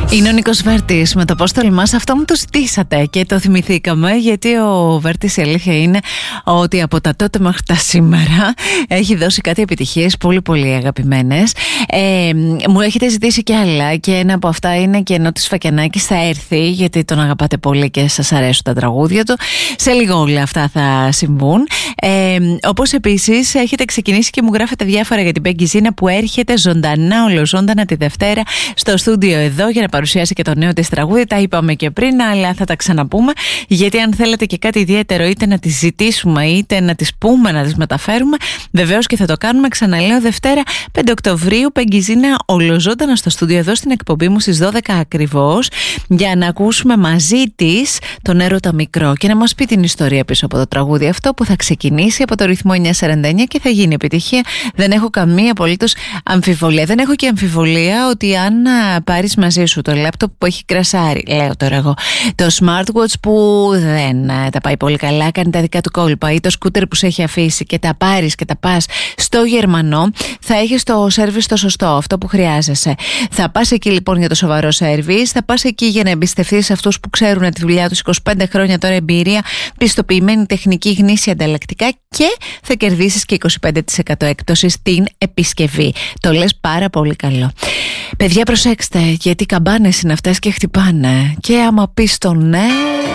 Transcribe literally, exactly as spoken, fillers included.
Είναι ο Νίκος Βέρτης με το πώς τολμάς. Αυτό μου το ζητήσατε και το θυμηθήκαμε, γιατί ο Βέρτης η αλήθεια είναι ότι από τα τότε μέχρι τα σήμερα έχει δώσει κάτι επιτυχίες πολύ πολύ αγαπημένες. ε, Μου έχετε ζητήσει κι άλλα και ένα από αυτά είναι και ενώ της Φακιανάκης θα έρθει, γιατί τον αγαπάτε πολύ και σας αρέσουν τα τραγούδια του. Σε λίγο όλα αυτά θα συμβούν. ε, Όπως επίσης έχετε ξεκινήσει και μου γράφετε διάφορα για την Πέγκη Ζήνα, που έρχεται ζωντανά ολοζώντανα τη Δευτέρα στο στούντιο εδώ για να παρουσιάσει και το νέο της τραγούδι. Τα είπαμε και πριν, αλλά θα τα ξαναπούμε, γιατί αν θέλετε και κάτι ιδιαίτερο, είτε να τις ζητήσουμε είτε να τις πούμε, να τις μεταφέρουμε, βεβαίως και θα το κάνουμε. Ξαναλέω, Δευτέρα πέντε Οκτωβρίου, Πέγκη Ζήνα ολοζώντανα στο στούντιο εδώ στην εκπομπή μου στις δώδεκα ακριβώς, για να ακούσουμε μαζί της τον Έρωτα Μικρό και να μας πει την ιστορία πίσω από το τραγούδι αυτό, που θα ξεκινήσει από το ρυθμό εννιά σαράντα εννιά και θα γίνει επιτυχία. Δεν έχω καμία απολύτως αμφιβολία. Δεν έχω και αμφιβολία ότι αν πάρεις μαζί σου το λάπτοπ που έχει κρασάρει, λέω τώρα εγώ, το smartwatch που δεν τα πάει πολύ καλά, κάνει τα δικά του κόλπα, ή το σκούτερ που σε έχει αφήσει, και τα πάρεις και τα πας στο Γερμανό, θα έχεις το σέρβις το σωστό, αυτό που χρειάζεσαι. Θα πας εκεί λοιπόν για το σοβαρό σέρβις, θα πας εκεί για να εμπιστευτείς αυτούς που ξέρουν τη δουλειά τους, είκοσι πέντε χρόνια τώρα εμπειρία, πιστοποιημένη τεχνική, γνήσια ανταλλακτικά, και θα κερδίσεις και είκοσι πέντε τοις εκατό έκπτωση στην επισκευή. Το λες πάρα πολύ καλό. Παιδιά, προσέξτε, γιατί οι καμπάνες είναι αυτές και χτυπάνε. Και άμα πεις το ναι,